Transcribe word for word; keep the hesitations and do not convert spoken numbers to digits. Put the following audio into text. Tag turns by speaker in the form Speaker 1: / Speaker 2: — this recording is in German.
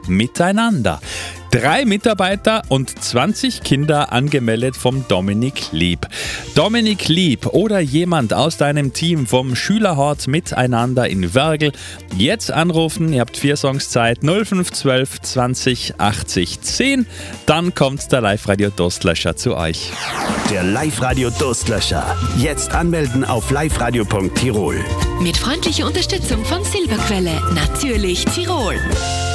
Speaker 1: miteinander. Drei Mitarbeiter und zwanzig Kinder angemeldet vom Dominik Lieb. Dominik Lieb oder jemand aus deinem Team vom Schülerhort Miteinander in Wörgl. Jetzt anrufen, ihr habt vier Songs Zeit, null fünf eins zwei zwanzig achtzig zehn. Dann kommt der Live-Radio-Durstlöscher zu euch.
Speaker 2: Der Live-Radio-Durstlöscher. Jetzt anmelden auf liveradio punkt tirol.
Speaker 3: Mit freundlicher Unterstützung von Silberquelle, natürlich Tirol.